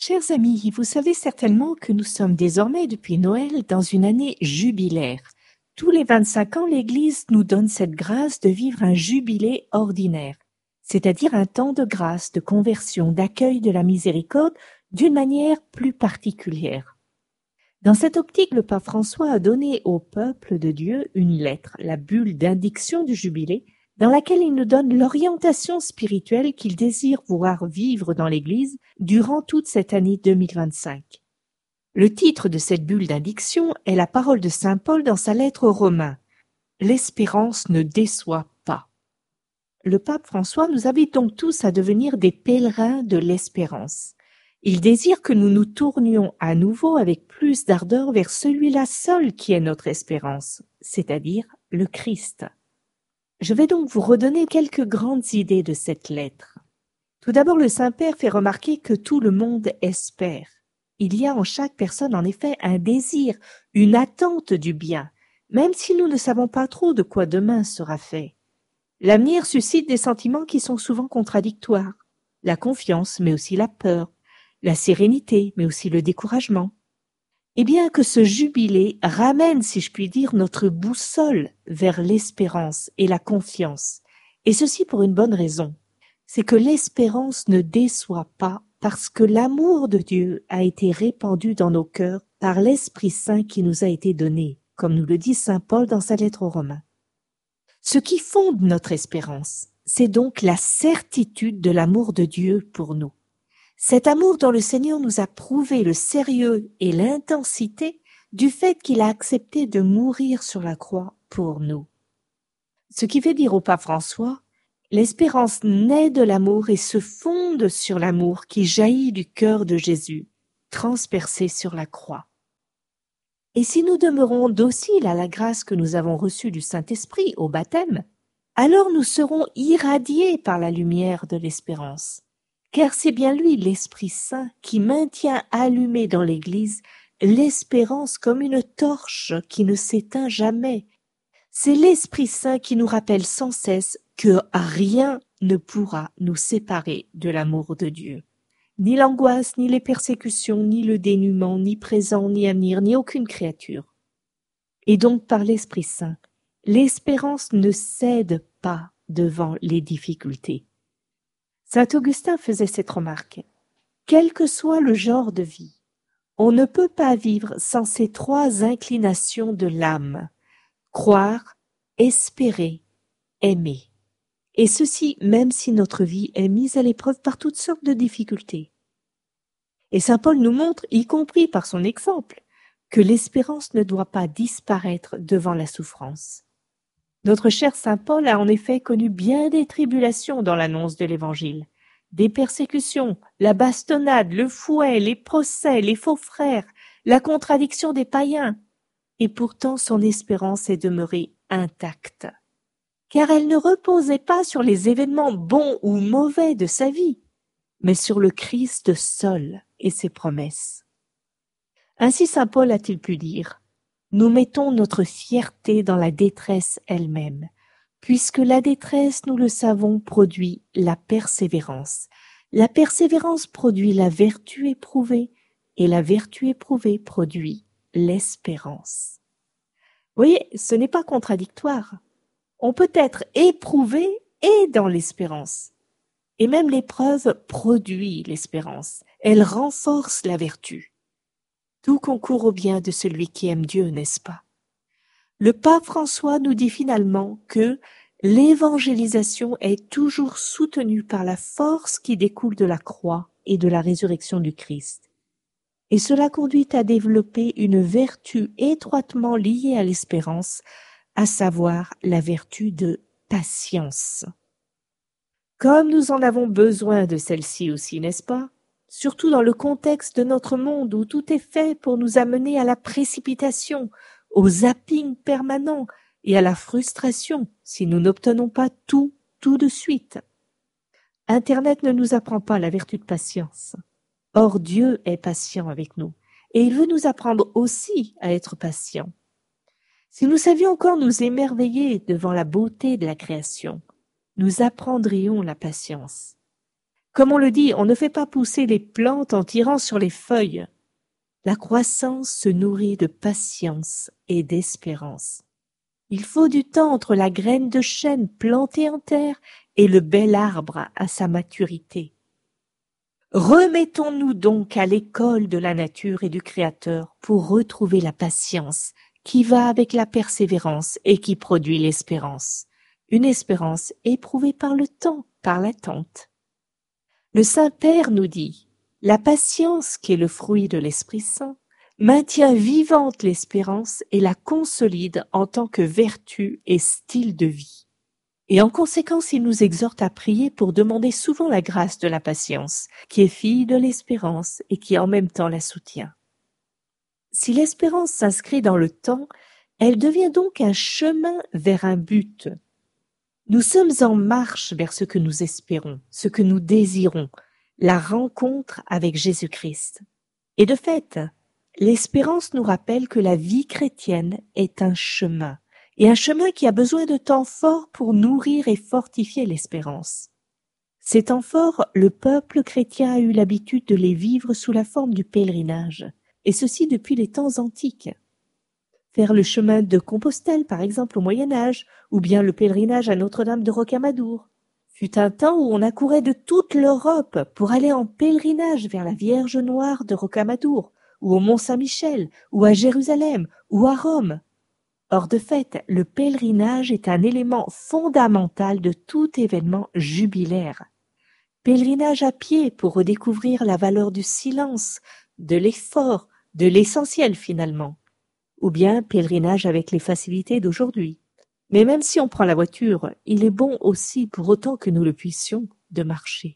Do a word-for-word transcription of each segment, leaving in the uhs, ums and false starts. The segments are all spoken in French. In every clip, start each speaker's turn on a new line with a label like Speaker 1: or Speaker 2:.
Speaker 1: Chers amis, vous savez certainement que nous sommes désormais depuis Noël dans une année jubilaire. Tous les vingt-cinq ans, l'Église nous donne cette grâce de vivre un jubilé ordinaire, c'est-à-dire un temps de grâce, de conversion, d'accueil de la miséricorde d'une manière plus particulière. Dans cette optique, le pape François a donné au peuple de Dieu une lettre, la bulle d'indiction du jubilé, dans laquelle il nous donne l'orientation spirituelle qu'il désire voir vivre dans l'Église durant toute cette année deux mille vingt-cinq. Le titre de cette bulle d'indiction est la parole de saint Paul dans sa lettre aux Romains. L'espérance ne déçoit pas. Le pape François nous invite donc tous à devenir des pèlerins de l'espérance. Il désire que nous nous tournions à nouveau avec plus d'ardeur vers celui-là seul qui est notre espérance, c'est-à-dire le Christ. Je vais donc vous redonner quelques grandes idées de cette lettre. Tout d'abord, le Saint-Père fait remarquer que tout le monde espère. Il y a en chaque personne en effet un désir, une attente du bien, même si nous ne savons pas trop de quoi demain sera fait. L'avenir suscite des sentiments qui sont souvent contradictoires. La confiance, mais aussi la peur, la sérénité, mais aussi le découragement. Et bien que ce jubilé ramène, si je puis dire, notre boussole vers l'espérance et la confiance, et ceci pour une bonne raison, c'est que l'espérance ne déçoit pas parce que l'amour de Dieu a été répandu dans nos cœurs par l'Esprit Saint qui nous a été donné, comme nous le dit saint Paul dans sa lettre aux Romains. Ce qui fonde notre espérance, c'est donc la certitude de l'amour de Dieu pour nous. Cet amour dont le Seigneur nous a prouvé le sérieux et l'intensité du fait qu'il a accepté de mourir sur la croix pour nous. Ce qui fait dire au pape François, l'espérance naît de l'amour et se fonde sur l'amour qui jaillit du cœur de Jésus, transpercé sur la croix. Et si nous demeurons dociles à la grâce que nous avons reçue du Saint-Esprit au baptême, alors nous serons irradiés par la lumière de l'espérance. Car c'est bien lui, l'Esprit Saint, qui maintient allumée dans l'Église l'espérance comme une torche qui ne s'éteint jamais. C'est l'Esprit Saint qui nous rappelle sans cesse que rien ne pourra nous séparer de l'amour de Dieu. Ni l'angoisse, ni les persécutions, ni le dénuement, ni présent, ni avenir, ni aucune créature. Et donc par l'Esprit Saint, l'espérance ne cède pas devant les difficultés. Saint Augustin faisait cette remarque. Quel que soit le genre de vie, on ne peut pas vivre sans ces trois inclinations de l'âme. Croire, espérer, aimer. Et ceci même si notre vie est mise à l'épreuve par toutes sortes de difficultés. Et saint Paul nous montre, y compris par son exemple, que l'espérance ne doit pas disparaître devant la souffrance. Notre cher saint Paul a en effet connu bien des tribulations dans l'annonce de l'Évangile, des persécutions, la bastonnade, le fouet, les procès, les faux frères, la contradiction des païens, et pourtant son espérance est demeurée intacte, car elle ne reposait pas sur les événements bons ou mauvais de sa vie, mais sur le Christ seul et ses promesses. Ainsi saint Paul a-t-il pu dire: nous mettons notre fierté dans la détresse elle-même, puisque la détresse, nous le savons, produit la persévérance. La persévérance produit la vertu éprouvée, et la vertu éprouvée produit l'espérance. Vous voyez, ce n'est pas contradictoire. On peut être éprouvé et dans l'espérance. Et même l'épreuve produit l'espérance. Elle renforce la vertu. Tout concourt au bien de celui qui aime Dieu, n'est-ce pas? Le pape François nous dit finalement que l'évangélisation est toujours soutenue par la force qui découle de la croix et de la résurrection du Christ. Et cela conduit à développer une vertu étroitement liée à l'espérance, à savoir la vertu de patience. Comme nous en avons besoin de celle-ci aussi, n'est-ce pas? Surtout dans le contexte de notre monde où tout est fait pour nous amener à la précipitation, au zapping permanent et à la frustration si nous n'obtenons pas tout, tout de suite. Internet ne nous apprend pas la vertu de patience. Or, Dieu est patient avec nous et il veut nous apprendre aussi à être patients. Si nous savions encore nous émerveiller devant la beauté de la création, nous apprendrions la patience. Comme on le dit, on ne fait pas pousser les plantes en tirant sur les feuilles. La croissance se nourrit de patience et d'espérance. Il faut du temps entre la graine de chêne plantée en terre et le bel arbre à sa maturité. Remettons-nous donc à l'école de la nature et du Créateur pour retrouver la patience qui va avec la persévérance et qui produit l'espérance. Une espérance éprouvée par le temps, par l'attente. Le Saint-Père nous dit « La patience, qui est le fruit de l'Esprit Saint, maintient vivante l'espérance et la consolide en tant que vertu et style de vie. » Et en conséquence, il nous exhorte à prier pour demander souvent la grâce de la patience, qui est fille de l'espérance et qui en même temps la soutient. Si l'espérance s'inscrit dans le temps, elle devient donc un chemin vers un but. Nous sommes en marche vers ce que nous espérons, ce que nous désirons, la rencontre avec Jésus-Christ. Et de fait, l'espérance nous rappelle que la vie chrétienne est un chemin, et un chemin qui a besoin de temps forts pour nourrir et fortifier l'espérance. Ces temps forts, le peuple chrétien a eu l'habitude de les vivre sous la forme du pèlerinage, et ceci depuis les temps antiques. Faire le chemin de Compostelle, par exemple, au Moyen-Âge, ou bien le pèlerinage à Notre-Dame de Rocamadour, fut un temps où on accourait de toute l'Europe pour aller en pèlerinage vers la Vierge Noire de Rocamadour, ou au Mont-Saint-Michel, ou à Jérusalem, ou à Rome. Or, de fait, le pèlerinage est un élément fondamental de tout événement jubilaire. Pèlerinage à pied pour redécouvrir la valeur du silence, de l'effort, de l'essentiel finalement. Ou bien pèlerinage avec les facilités d'aujourd'hui. Mais même si on prend la voiture, il est bon aussi, pour autant que nous le puissions, de marcher.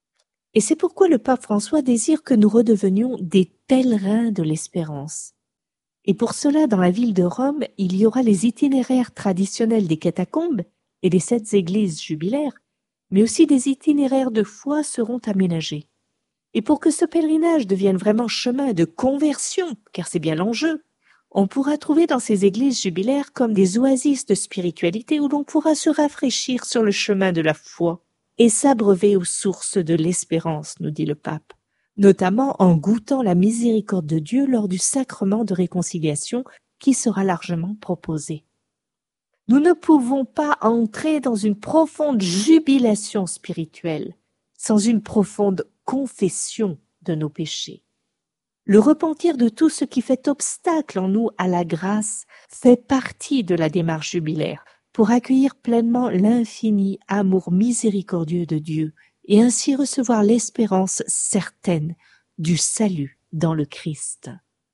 Speaker 1: Et c'est pourquoi le pape François désire que nous redevenions des pèlerins de l'espérance. Et pour cela, dans la ville de Rome, il y aura les itinéraires traditionnels des catacombes et des sept églises jubilaires, mais aussi des itinéraires de foi seront aménagés. Et pour que ce pèlerinage devienne vraiment chemin de conversion, car c'est bien l'enjeu, on pourra trouver dans ces églises jubilaires comme des oasis de spiritualité où l'on pourra se rafraîchir sur le chemin de la foi et s'abreuver aux sources de l'espérance, nous dit le pape, notamment en goûtant la miséricorde de Dieu lors du sacrement de réconciliation qui sera largement proposé. Nous ne pouvons pas entrer dans une profonde jubilation spirituelle sans une profonde confession de nos péchés. Le repentir de tout ce qui fait obstacle en nous à la grâce fait partie de la démarche jubilaire pour accueillir pleinement l'infini amour miséricordieux de Dieu et ainsi recevoir l'espérance certaine du salut dans le Christ.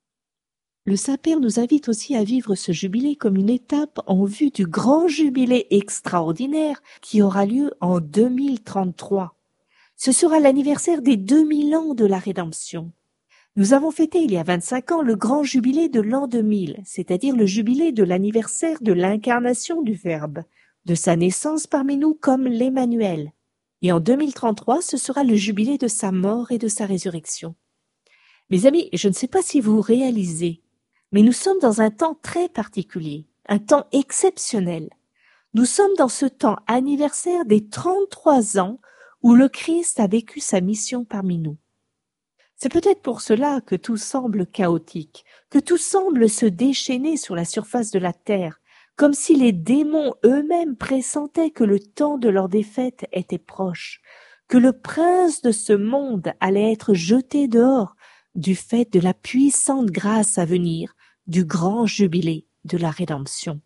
Speaker 1: Le Saint-Père nous invite aussi à vivre ce jubilé comme une étape en vue du grand jubilé extraordinaire qui aura lieu en deux mille trente-trois. Ce sera l'anniversaire des deux mille ans de la rédemption. Nous avons fêté il y a vingt-cinq ans le grand jubilé de l'an deux mille, c'est-à-dire le jubilé de l'anniversaire de l'incarnation du Verbe, de sa naissance parmi nous comme l'Emmanuel. Et en deux mille trente-trois, ce sera le jubilé de sa mort et de sa résurrection. Mes amis, je ne sais pas si vous réalisez, mais nous sommes dans un temps très particulier, un temps exceptionnel. Nous sommes dans ce temps anniversaire des trente-trois ans où le Christ a vécu sa mission parmi nous. C'est peut-être pour cela que tout semble chaotique, que tout semble se déchaîner sur la surface de la terre, comme si les démons eux-mêmes pressentaient que le temps de leur défaite était proche, que le prince de ce monde allait être jeté dehors du fait de la puissante grâce à venir, du grand jubilé de la rédemption.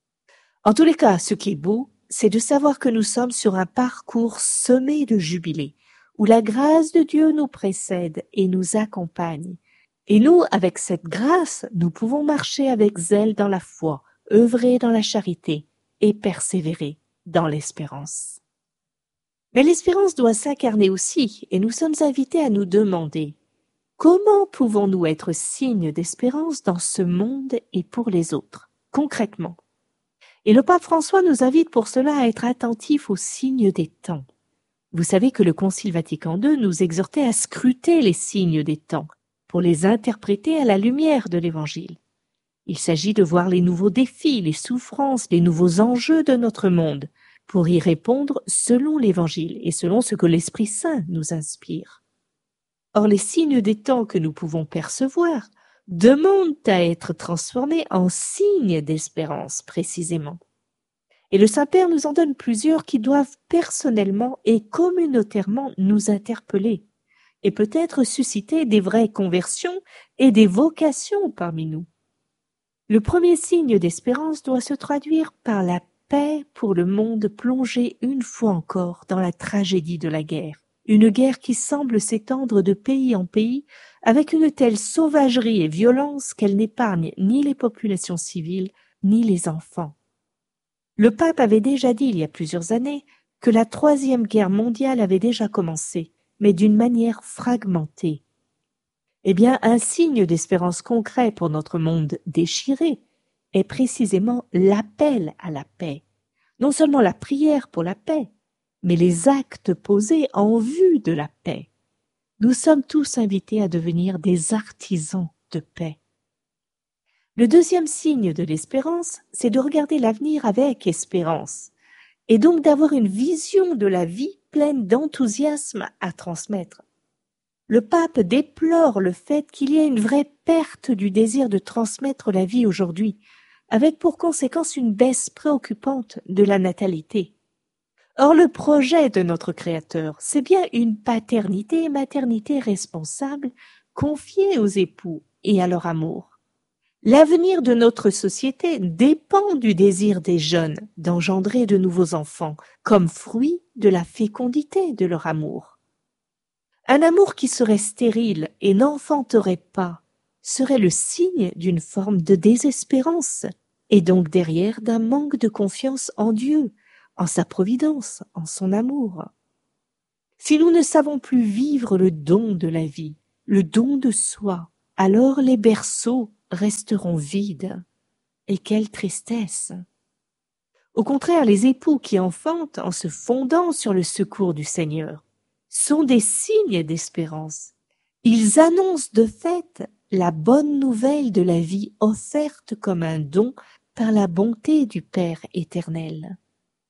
Speaker 1: En tous les cas, ce qui est beau, c'est de savoir que nous sommes sur un parcours semé de jubilés, où la grâce de Dieu nous précède et nous accompagne. Et nous, avec cette grâce, nous pouvons marcher avec zèle dans la foi, œuvrer dans la charité et persévérer dans l'espérance. Mais l'espérance doit s'incarner aussi, et nous sommes invités à nous demander comment pouvons-nous être signes d'espérance dans ce monde et pour les autres, concrètement. Et le pape François nous invite pour cela à être attentifs aux signes des temps. Vous savez que le Concile Vatican deux nous exhortait à scruter les signes des temps pour les interpréter à la lumière de l'Évangile. Il s'agit de voir les nouveaux défis, les souffrances, les nouveaux enjeux de notre monde, pour y répondre selon l'Évangile et selon ce que l'Esprit Saint nous inspire. Or, les signes des temps que nous pouvons percevoir demandent à être transformés en signes d'espérance, précisément. Et le Saint-Père nous en donne plusieurs qui doivent personnellement et communautairement nous interpeller et peut-être susciter des vraies conversions et des vocations parmi nous. Le premier signe d'espérance doit se traduire par la paix pour le monde plongé une fois encore dans la tragédie de la guerre. Une guerre qui semble s'étendre de pays en pays avec une telle sauvagerie et violence qu'elle n'épargne ni les populations civiles ni les enfants. Le pape avait déjà dit il y a plusieurs années que la troisième guerre mondiale avait déjà commencé, mais d'une manière fragmentée. Eh bien, un signe d'espérance concret pour notre monde déchiré est précisément l'appel à la paix. Non seulement la prière pour la paix, mais les actes posés en vue de la paix. Nous sommes tous invités à devenir des artisans de paix. Le deuxième signe de l'espérance, c'est de regarder l'avenir avec espérance, et donc d'avoir une vision de la vie pleine d'enthousiasme à transmettre. Le pape déplore le fait qu'il y ait une vraie perte du désir de transmettre la vie aujourd'hui, avec pour conséquence une baisse préoccupante de la natalité. Or, le projet de notre Créateur, c'est bien une paternité et maternité responsable confiée aux époux et à leur amour. L'avenir de notre société dépend du désir des jeunes d'engendrer de nouveaux enfants, comme fruit de la fécondité de leur amour. Un amour qui serait stérile et n'enfanterait pas serait le signe d'une forme de désespérance, et donc derrière d'un manque de confiance en Dieu, en sa providence, en son amour. Si nous ne savons plus vivre le don de la vie, le don de soi, alors les berceaux resteront vides. Et quelle tristesse! Au contraire, les époux qui enfantent en se fondant sur le secours du Seigneur sont des signes d'espérance. Ils annoncent de fait la bonne nouvelle de la vie offerte comme un don par la bonté du Père éternel.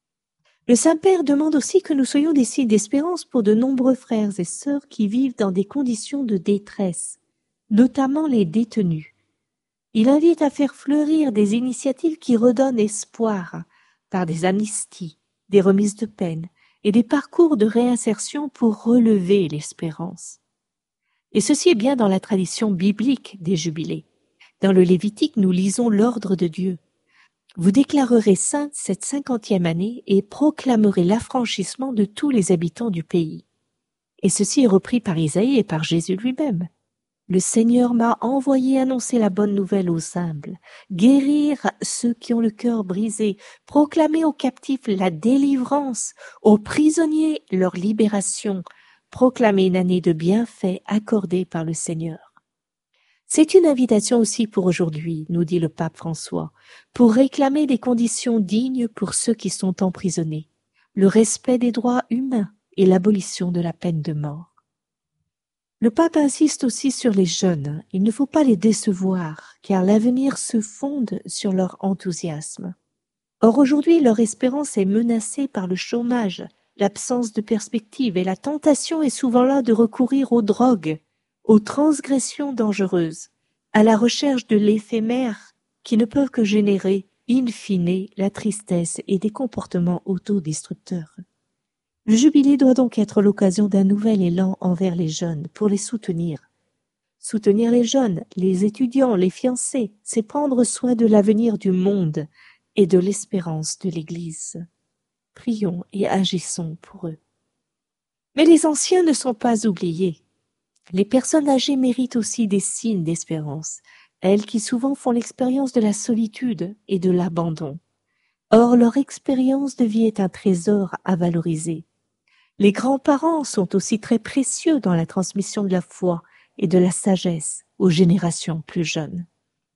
Speaker 1: Le Saint-Père demande aussi que nous soyons des signes d'espérance pour de nombreux frères et sœurs qui vivent dans des conditions de détresse, notamment les détenus. Il invite à faire fleurir des initiatives qui redonnent espoir par des amnisties, des remises de peine et des parcours de réinsertion pour relever l'espérance. Et ceci est bien dans la tradition biblique des jubilés. Dans le Lévitique, nous lisons l'ordre de Dieu. Vous déclarerez sainte cette cinquantième année et proclamerez l'affranchissement de tous les habitants du pays. Et ceci est repris par Isaïe et par Jésus lui-même. Le Seigneur m'a envoyé annoncer la bonne nouvelle aux humbles, guérir ceux qui ont le cœur brisé, proclamer aux captifs la délivrance, aux prisonniers leur libération, proclamer une année de bienfaits accordée par le Seigneur. C'est une invitation aussi pour aujourd'hui, nous dit le pape François, pour réclamer des conditions dignes pour ceux qui sont emprisonnés, le respect des droits humains et l'abolition de la peine de mort. Le pape insiste aussi sur les jeunes. Il ne faut pas les décevoir, car l'avenir se fonde sur leur enthousiasme. Or aujourd'hui, leur espérance est menacée par le chômage, l'absence de perspective, et la tentation est souvent là de recourir aux drogues, aux transgressions dangereuses, à la recherche de l'éphémère qui ne peuvent que générer, in fine, la tristesse et des comportements autodestructeurs. Le jubilé doit donc être l'occasion d'un nouvel élan envers les jeunes pour les soutenir. Soutenir les jeunes, les étudiants, les fiancés, c'est prendre soin de l'avenir du monde et de l'espérance de l'Église. Prions et agissons pour eux. Mais les anciens ne sont pas oubliés. Les personnes âgées méritent aussi des signes d'espérance, elles qui souvent font l'expérience de la solitude et de l'abandon. Or, leur expérience de vie est un trésor à valoriser. Les grands-parents sont aussi très précieux dans la transmission de la foi et de la sagesse aux générations plus jeunes.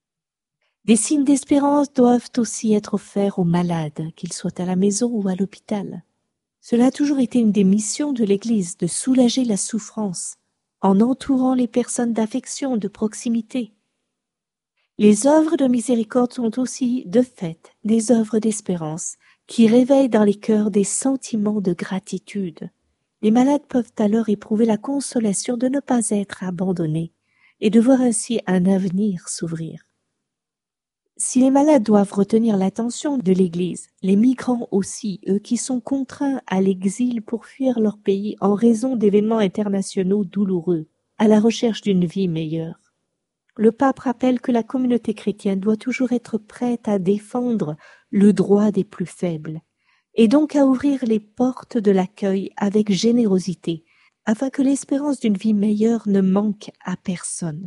Speaker 1: Des signes d'espérance doivent aussi être offerts aux malades, qu'ils soient à la maison ou à l'hôpital. Cela a toujours été une des missions de l'Église de soulager la souffrance en entourant les personnes d'affection, de proximité. Les œuvres de miséricorde sont aussi, de fait, des œuvres d'espérance qui réveille dans les cœurs des sentiments de gratitude. Les malades peuvent alors éprouver la consolation de ne pas être abandonnés et de voir ainsi un avenir s'ouvrir. Si les malades doivent retenir l'attention de l'Église, les migrants aussi, eux qui sont contraints à l'exil pour fuir leur pays en raison d'événements internationaux douloureux, à la recherche d'une vie meilleure. Le pape rappelle que la communauté chrétienne doit toujours être prête à défendre le droit des plus faibles, et donc à ouvrir les portes de l'accueil avec générosité, afin que l'espérance d'une vie meilleure ne manque à personne.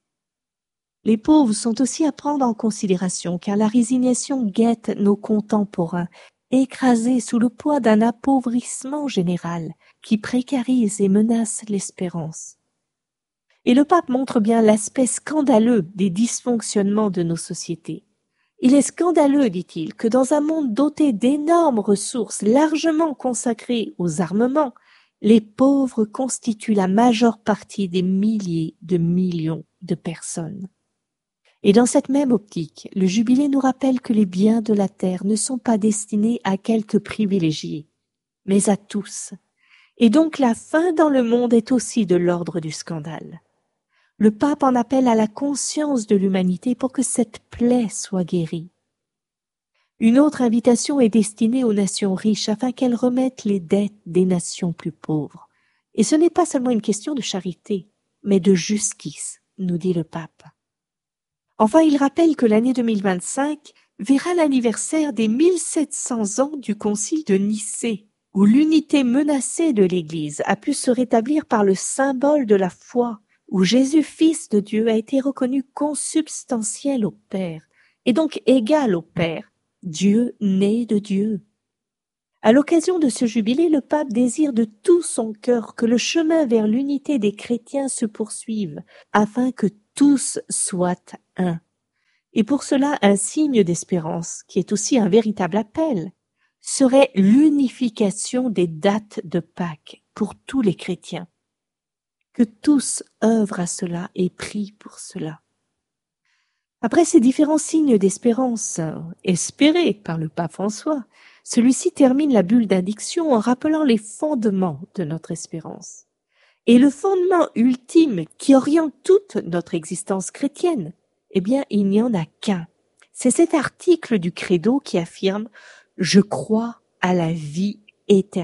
Speaker 1: Les pauvres sont aussi à prendre en considération, car la résignation guette nos contemporains, écrasés sous le poids d'un appauvrissement général qui précarise et menace l'espérance. Et le pape montre bien l'aspect scandaleux des dysfonctionnements de nos sociétés. Il est scandaleux, dit-il, que dans un monde doté d'énormes ressources largement consacrées aux armements, les pauvres constituent la majeure partie des milliers de millions de personnes. Et dans cette même optique, le jubilé nous rappelle que les biens de la terre ne sont pas destinés à quelques privilégiés, mais à tous. Et donc la faim dans le monde est aussi de l'ordre du scandale. Le pape en appelle à la conscience de l'humanité pour que cette plaie soit guérie. Une autre invitation est destinée aux nations riches afin qu'elles remettent les dettes des nations plus pauvres. Et ce n'est pas seulement une question de charité, mais de justice, nous dit le pape. Enfin, il rappelle que l'année deux mille vingt-cinq verra l'anniversaire des mille sept cents ans du concile de Nicée, où l'unité menacée de l'Église a pu se rétablir par le symbole de la foi, où Jésus, Fils de Dieu, a été reconnu consubstantiel au Père, et donc égal au Père, Dieu né de Dieu. À l'occasion de ce jubilé, le pape désire de tout son cœur que le chemin vers l'unité des chrétiens se poursuive, afin que tous soient un. Et pour cela, un signe d'espérance, qui est aussi un véritable appel, serait l'unification des dates de Pâques pour tous les chrétiens. Que tous œuvrent à cela et prient pour cela. Après ces différents signes d'espérance espérés par le pape François, celui-ci termine la bulle d'indiction en rappelant les fondements de notre espérance. Et le fondement ultime qui oriente toute notre existence chrétienne, eh bien, il n'y en a qu'un. C'est cet article du Credo qui affirme « Je crois à la vie éternelle ».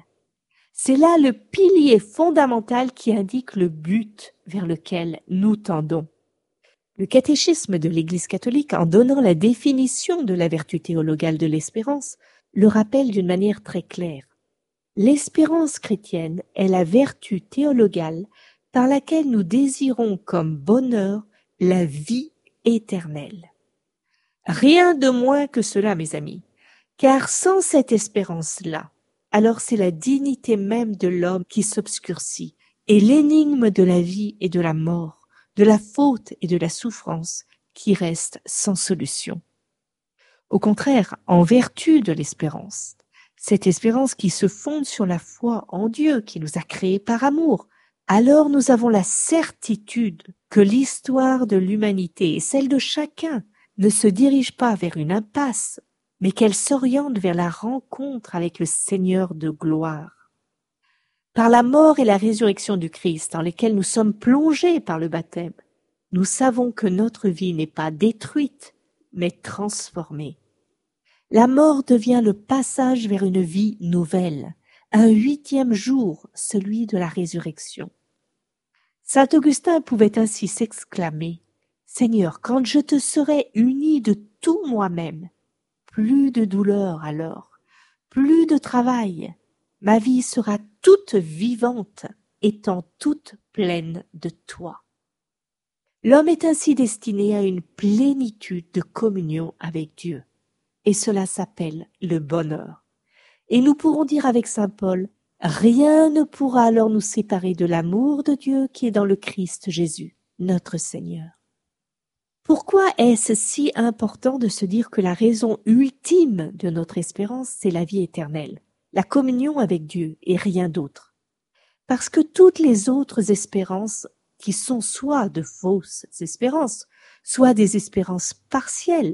Speaker 1: C'est là le pilier fondamental qui indique le but vers lequel nous tendons. Le catéchisme de l'Église catholique, en donnant la définition de la vertu théologale de l'espérance, le rappelle d'une manière très claire. L'espérance chrétienne est la vertu théologale par laquelle nous désirons comme bonheur la vie éternelle. Rien de moins que cela, mes amis, car sans cette espérance-là, alors c'est la dignité même de l'homme qui s'obscurcit, et l'énigme de la vie et de la mort, de la faute et de la souffrance qui reste sans solution. Au contraire, en vertu de l'espérance, cette espérance qui se fonde sur la foi en Dieu qui nous a créés par amour, alors nous avons la certitude que l'histoire de l'humanité et celle de chacun ne se dirige pas vers une impasse, mais qu'elle s'oriente vers la rencontre avec le Seigneur de gloire. Par la mort et la résurrection du Christ, dans lesquelles nous sommes plongés par le baptême, nous savons que notre vie n'est pas détruite, mais transformée. La mort devient le passage vers une vie nouvelle, un huitième jour, celui de la résurrection. Saint Augustin pouvait ainsi s'exclamer « Seigneur, quand je te serai uni de tout moi-même, plus de douleur alors, plus de travail, ma vie sera toute vivante, étant toute pleine de toi. » L'homme est ainsi destiné à une plénitude de communion avec Dieu. Et cela s'appelle le bonheur. Et nous pourrons dire avec saint Paul, rien ne pourra alors nous séparer de l'amour de Dieu qui est dans le Christ Jésus, notre Seigneur. Pourquoi est-ce si important de se dire que la raison ultime de notre espérance, c'est la vie éternelle, la communion avec Dieu et rien d'autre? Parce que toutes les autres espérances, qui sont soit de fausses espérances, soit des espérances partielles,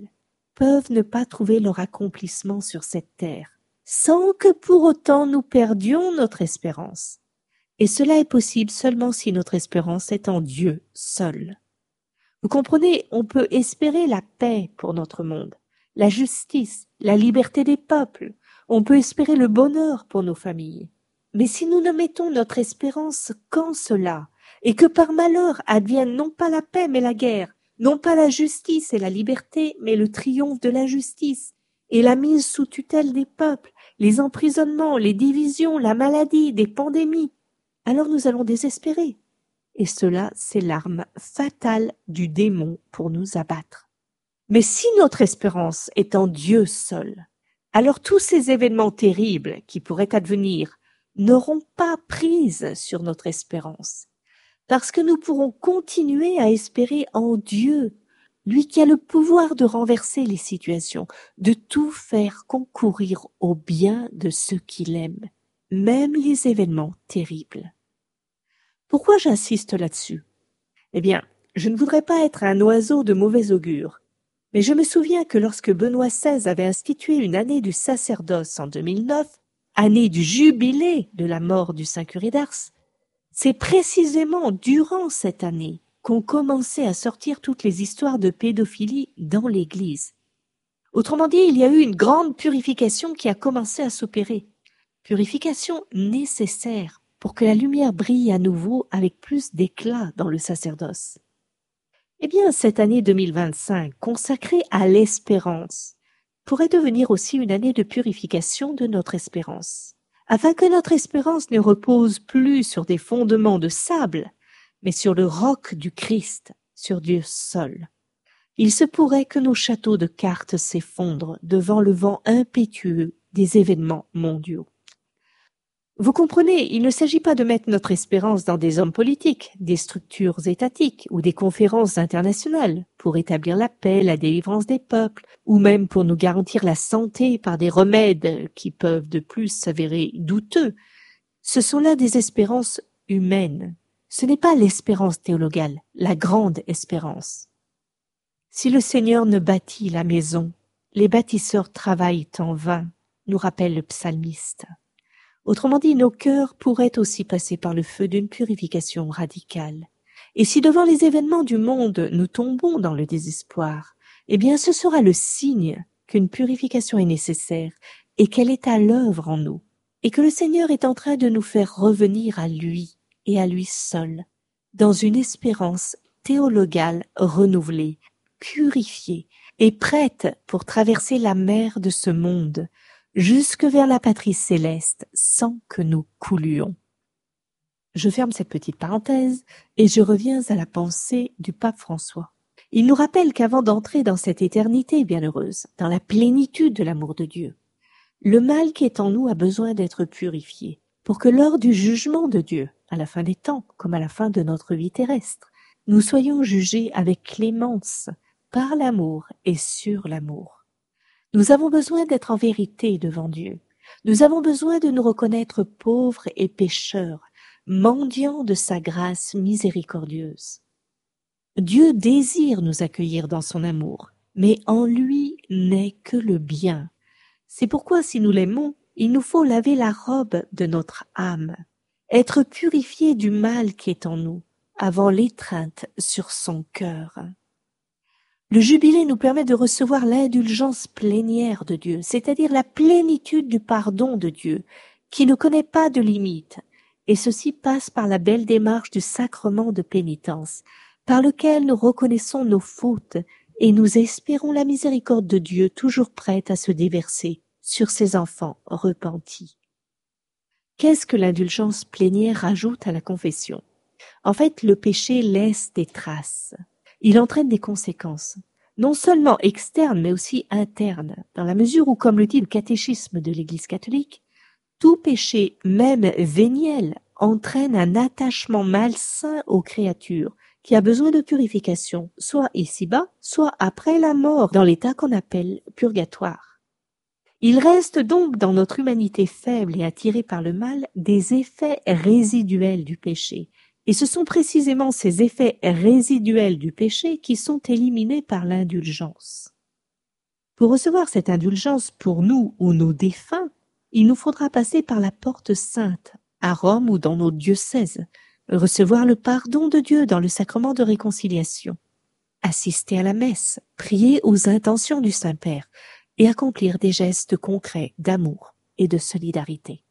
Speaker 1: peuvent ne pas trouver leur accomplissement sur cette terre, sans que pour autant nous perdions notre espérance. Et cela est possible seulement si notre espérance est en Dieu seul. Vous comprenez, on peut espérer la paix pour notre monde, la justice, la liberté des peuples, on peut espérer le bonheur pour nos familles. Mais si nous ne mettons notre espérance qu'en cela, et que par malheur advienne non pas la paix mais la guerre, non pas la justice et la liberté mais le triomphe de l'injustice, et la mise sous tutelle des peuples, les emprisonnements, les divisions, la maladie, des pandémies, alors nous allons désespérer. Et cela, c'est l'arme fatale du démon pour nous abattre. Mais si notre espérance est en Dieu seul, alors tous ces événements terribles qui pourraient advenir n'auront pas prise sur notre espérance, parce que nous pourrons continuer à espérer en Dieu, lui qui a le pouvoir de renverser les situations, de tout faire concourir au bien de ceux qu'il aime, même les événements terribles. Pourquoi j'insiste là-dessus? Eh bien, je ne voudrais pas être un oiseau de mauvais augure, mais je me souviens que lorsque Benoît seize avait institué une année du sacerdoce en deux mille neuf, année du jubilé de la mort du Saint Curé d'Ars, c'est précisément durant cette année qu'ont commencé à sortir toutes les histoires de pédophilie dans l'Église. Autrement dit, il y a eu une grande purification qui a commencé à s'opérer. Purification nécessaire pour que la lumière brille à nouveau avec plus d'éclat dans le sacerdoce. Eh bien, cette année deux mille vingt-cinq, consacrée à l'espérance, pourrait devenir aussi une année de purification de notre espérance, afin que notre espérance ne repose plus sur des fondements de sable, mais sur le roc du Christ, sur Dieu seul. Il se pourrait que nos châteaux de cartes s'effondrent devant le vent impétueux des événements mondiaux. Vous comprenez, il ne s'agit pas de mettre notre espérance dans des hommes politiques, des structures étatiques ou des conférences internationales pour établir la paix, la délivrance des peuples, ou même pour nous garantir la santé par des remèdes qui peuvent de plus s'avérer douteux. Ce sont là des espérances humaines. Ce n'est pas l'espérance théologale, la grande espérance. Si le Seigneur ne bâtit la maison, les bâtisseurs travaillent en vain, nous rappelle le psalmiste. Autrement dit, nos cœurs pourraient aussi passer par le feu d'une purification radicale. Et si devant les événements du monde, nous tombons dans le désespoir, eh bien ce sera le signe qu'une purification est nécessaire et qu'elle est à l'œuvre en nous, et que le Seigneur est en train de nous faire revenir à lui et à lui seul, dans une espérance théologale renouvelée, purifiée et prête pour traverser la mer de ce monde, jusque vers la patrie céleste, sans que nous coulions. Je ferme cette petite parenthèse et je reviens à la pensée du pape François. Il nous rappelle qu'avant d'entrer dans cette éternité bienheureuse, dans la plénitude de l'amour de Dieu, le mal qui est en nous a besoin d'être purifié, pour que lors du jugement de Dieu, à la fin des temps, comme à la fin de notre vie terrestre, nous soyons jugés avec clémence, par l'amour et sur l'amour. Nous avons besoin d'être en vérité devant Dieu. Nous avons besoin de nous reconnaître pauvres et pécheurs, mendiants de sa grâce miséricordieuse. Dieu désire nous accueillir dans son amour, mais en lui n'est que le bien. C'est pourquoi si nous l'aimons, il nous faut laver la robe de notre âme, être purifiés du mal qui est en nous, avant l'étreinte sur son cœur. Le jubilé nous permet de recevoir l'indulgence plénière de Dieu, c'est-à-dire la plénitude du pardon de Dieu, qui ne connaît pas de limite, et ceci passe par la belle démarche du sacrement de pénitence, par lequel nous reconnaissons nos fautes et nous espérons la miséricorde de Dieu toujours prête à se déverser sur ses enfants repentis. Qu'est-ce que l'indulgence plénière rajoute à la confession? En fait, le péché laisse des traces. Il entraîne des conséquences, non seulement externes, mais aussi internes, dans la mesure où, comme le dit le catéchisme de l'Église catholique, tout péché, même véniel, entraîne un attachement malsain aux créatures, qui a besoin de purification, soit ici-bas, soit après la mort, dans l'état qu'on appelle purgatoire. Il reste donc dans notre humanité faible et attirée par le mal des effets résiduels du péché, et ce sont précisément ces effets résiduels du péché qui sont éliminés par l'indulgence. Pour recevoir cette indulgence pour nous ou nos défunts, il nous faudra passer par la porte sainte, à Rome ou dans nos diocèses, recevoir le pardon de Dieu dans le sacrement de réconciliation, assister à la messe, prier aux intentions du Saint-Père et accomplir des gestes concrets d'amour et de solidarité.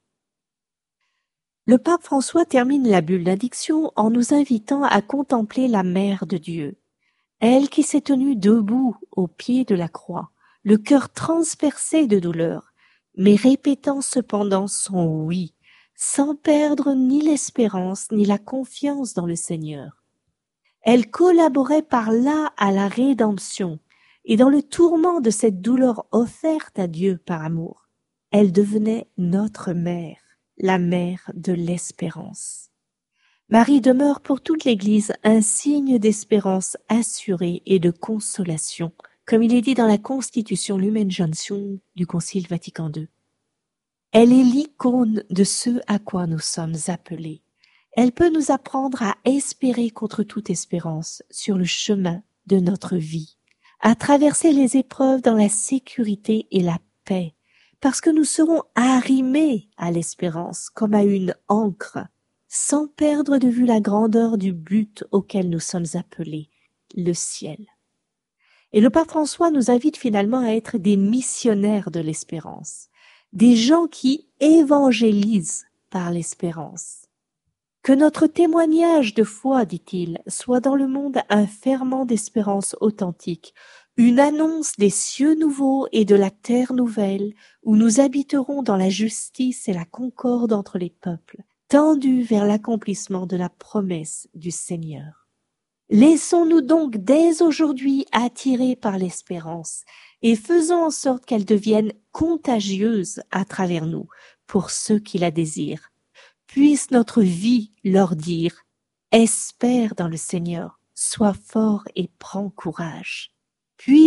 Speaker 1: Le pape François termine la bulle d'addiction en nous invitant à contempler la Mère de Dieu, elle qui s'est tenue debout au pied de la croix, le cœur transpercé de douleur, mais répétant cependant son oui, sans perdre ni l'espérance ni la confiance dans le Seigneur. Elle collaborait par là à la rédemption, et dans le tourment de cette douleur offerte à Dieu par amour, elle devenait notre mère, la mère de l'espérance. Marie demeure pour toute l'Église un signe d'espérance assurée et de consolation, comme il est dit dans la Constitution Lumen Gentium du Concile Vatican deux. Elle est l'icône de ce à quoi nous sommes appelés. Elle peut nous apprendre à espérer contre toute espérance sur le chemin de notre vie, à traverser les épreuves dans la sécurité et la paix, parce que nous serons arrimés à l'espérance comme à une ancre, sans perdre de vue la grandeur du but auquel nous sommes appelés, le ciel. Et le pape François nous invite finalement à être des missionnaires de l'espérance, des gens qui évangélisent par l'espérance. Que notre témoignage de foi, dit-il, soit dans le monde un ferment d'espérance authentique, une annonce des cieux nouveaux et de la terre nouvelle, où nous habiterons dans la justice et la concorde entre les peuples, tendus vers l'accomplissement de la promesse du Seigneur. Laissons-nous donc dès aujourd'hui attirer par l'espérance et faisons en sorte qu'elle devienne contagieuse à travers nous pour ceux qui la désirent. Puisse notre vie leur dire « Espère dans le Seigneur, sois fort et prends courage ». Puis